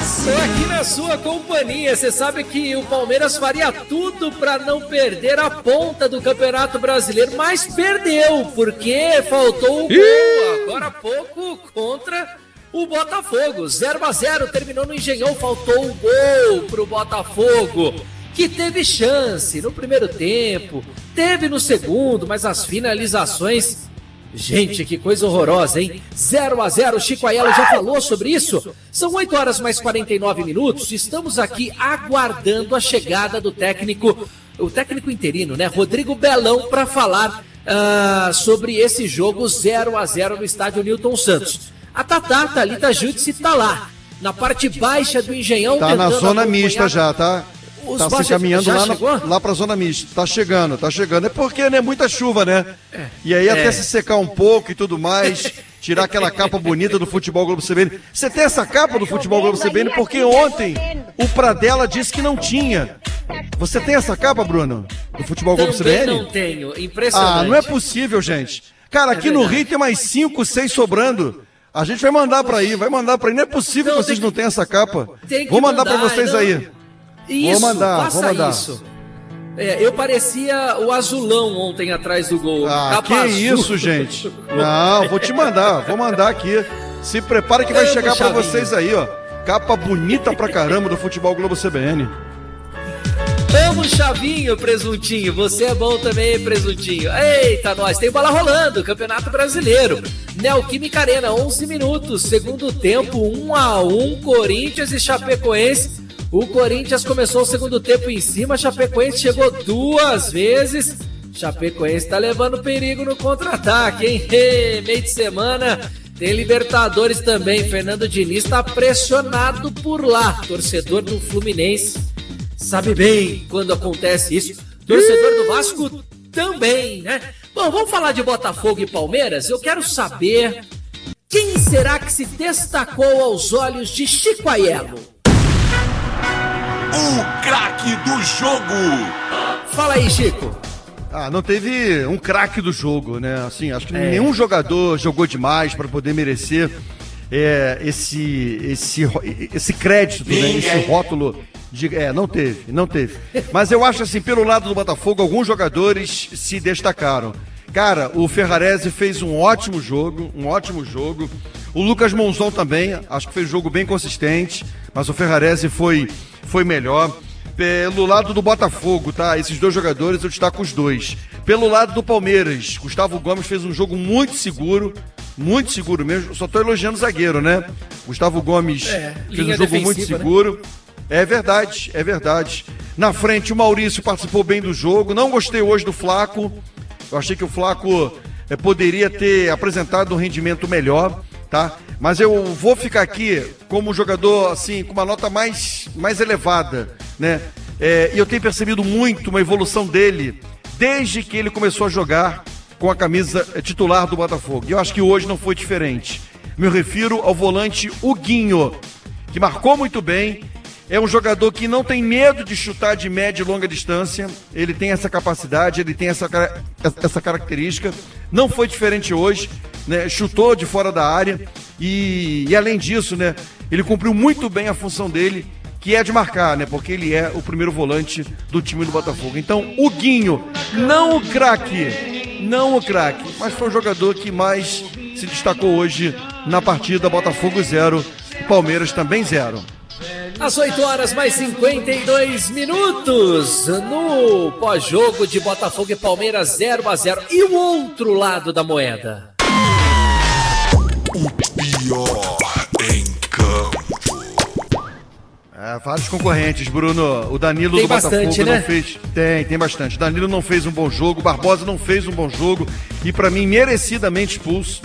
Tô aqui na sua companhia. Você sabe que o Palmeiras faria tudo para não perder a ponta do Campeonato Brasileiro, mas perdeu, porque faltou o gol agora há pouco contra o Botafogo. 0-0, terminou no Engenhão, faltou um gol pro Botafogo, que teve chance no primeiro tempo, teve no segundo, mas as finalizações... Gente, que coisa horrorosa, hein? 0-0, Chico Aiello já falou sobre isso. São 8 horas mais 49 minutos. Estamos aqui aguardando a chegada do técnico, o técnico interino, né? Rodrigo Belão, para falar sobre esse jogo 0-0 no estádio Newton Santos. A Tatá, Thalita Júdice, tá lá, na parte baixa do Engenhão. Tá na zona mista já, tá? Tá se caminhando lá pra zona mista. Tá chegando. É porque, né, muita chuva, né? E aí até se secar um pouco e tudo mais, tirar aquela capa bonita do Futebol Globo CBN. Você tem essa capa do Futebol Globo CBN porque ontem o Pradella disse que não tinha. Você tem essa capa, Bruno? Do Futebol Globo CBN? Não tenho, impressionante. Não é possível, gente. Cara, aqui no Rio tem mais 5, 6 sobrando. A gente vai mandar pra aí. Não é possível que vocês não tenham essa capa. Vou mandar pra vocês aí. Isso, vou mandar. Isso. Eu parecia o azulão ontem atrás do gol. Que isso, gente. Não, vou mandar aqui. Se prepara que vai chegar pra vocês aí, ó. Capa bonita pra caramba do Futebol Globo CBN. Vamos, Chavinho, presuntinho. Você é bom também, presuntinho. Eita, nós, tem bola rolando, Campeonato Brasileiro. Neoquímica Arena, 11 minutos, segundo tempo, 1-1, Corinthians e Chapecoense. O Corinthians começou o segundo tempo em cima, Chapecoense chegou 2 vezes. Chapecoense tá levando perigo no contra-ataque, hein? Meio de semana tem Libertadores também. Fernando Diniz tá pressionado por lá. Torcedor do Fluminense sabe bem quando acontece isso. Torcedor do Vasco também, né? Bom, vamos falar de Botafogo e Palmeiras? Eu quero saber quem será que se destacou aos olhos de Chico Aiello. O craque do jogo. Fala aí, Chico. Não teve um craque do jogo, né? Assim, acho que nenhum jogador jogou demais para poder merecer esse crédito, né? Esse rótulo de... Não teve. Mas eu acho assim, pelo lado do Botafogo, alguns jogadores se destacaram. Cara, o Ferrarese fez um ótimo jogo. O Lucas Monzon também, acho que fez um jogo bem consistente, mas o Ferrarese foi melhor. Pelo lado do Botafogo, tá? Esses dois jogadores, eu destaco os dois. Pelo lado do Palmeiras, Gustavo Gomes fez um jogo muito seguro mesmo. Só tô elogiando o zagueiro, né? Gustavo Gomes fez um jogo muito seguro. Né? É verdade. Na frente, o Maurício participou bem do jogo. Não gostei hoje do Flaco. Eu achei que o Flaco poderia ter apresentado um rendimento melhor, tá? Mas eu vou ficar aqui como jogador, assim, com uma nota mais elevada, né? E eu tenho percebido muito uma evolução dele desde que ele começou a jogar com a camisa titular do Botafogo. E eu acho que hoje não foi diferente. Me refiro ao volante Huguinho, que marcou muito bem. É um jogador que não tem medo de chutar de média e longa distância. Ele tem essa capacidade, ele tem essa característica. Não foi diferente hoje, né? Chutou de fora da área e além disso, né? Ele cumpriu muito bem a função dele, que é de marcar, né? Porque ele é o primeiro volante do time do Botafogo. Então, o Guinho, não o craque, mas foi o jogador que mais se destacou hoje na partida. Botafogo 0, Palmeiras também 0. Às 8 horas mais 52 minutos, no pós-jogo de Botafogo e Palmeiras 0-0. E o outro lado da moeda? O pior em campo. Vários concorrentes, Bruno. O Danilo tem do Botafogo bastante, né? Não fez. Tem bastante. Danilo não fez um bom jogo, Barbosa não fez um bom jogo. E pra mim, merecidamente expulso.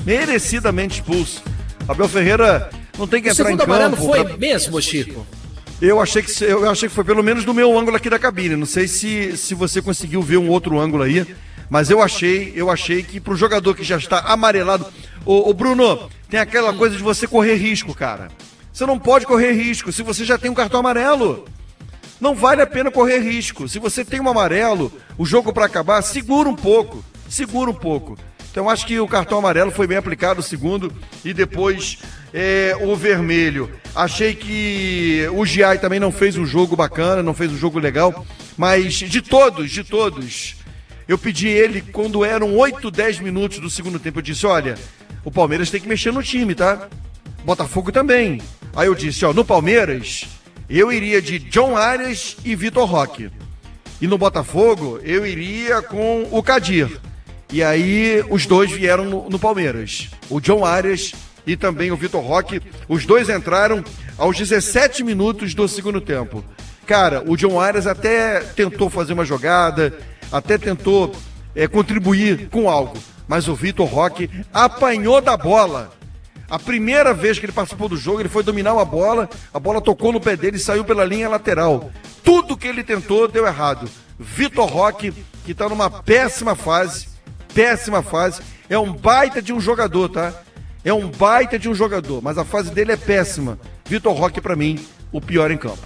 Abel Ferreira não tem que entrar em campo. O segundo amarelo foi mesmo, Chico? Eu achei que foi pelo menos do meu ângulo aqui da cabine. Não sei se você conseguiu ver um outro ângulo aí, mas eu achei que pro jogador que já está amarelado... Ô Bruno, tem aquela coisa de você correr risco, cara. Você não pode correr risco se você já tem um cartão amarelo. Não vale a pena correr risco. Se você tem um amarelo, o jogo para acabar, segura um pouco. Então acho que o cartão amarelo foi bem aplicado, o segundo, e depois o vermelho. Achei que o Giai também não fez um jogo bacana, não fez um jogo legal, mas de todos, eu pedi ele quando eram 8, 10 minutos do segundo tempo, eu disse, olha, o Palmeiras tem que mexer no time, tá? Botafogo também. Aí eu disse, no Palmeiras, eu iria de John Arias e Vitor Roque. E no Botafogo, eu iria com o Kadir. E aí, os dois vieram no Palmeiras. O John Arias e também o Vitor Roque. Os dois entraram aos 17 minutos do segundo tempo. Cara, o John Arias até tentou fazer uma jogada, até tentou contribuir com algo. Mas o Vitor Roque apanhou da bola. A primeira vez que ele participou do jogo, ele foi dominar a bola tocou no pé dele e saiu pela linha lateral. Tudo que ele tentou deu errado. Vitor Roque, que está numa péssima fase, é um baita de um jogador, tá? É um baita de um jogador, mas a fase dele é péssima. Vitor Roque, pra mim, o pior em campo.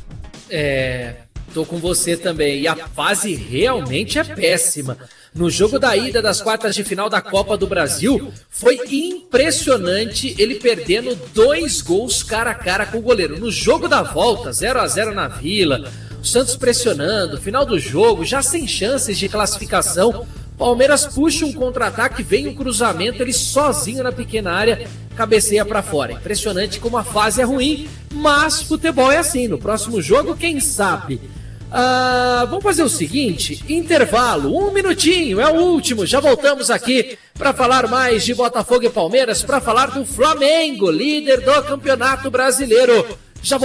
Tô com você também. E a fase realmente é péssima. No jogo da ida das quartas de final da Copa do Brasil, foi impressionante ele perdendo 2 gols cara a cara com o goleiro. No jogo da volta, 0-0 na Vila, o Santos pressionando, final do jogo, já sem chances de classificação, Palmeiras puxa um contra-ataque, vem um cruzamento, ele sozinho na pequena área, cabeceia pra fora. Impressionante como a fase é ruim, mas futebol é assim. No próximo jogo, quem sabe? Vamos fazer o seguinte, intervalo, 1 minutinho, é o último, já voltamos aqui para falar mais de Botafogo e Palmeiras, para falar do Flamengo, líder do Campeonato Brasileiro.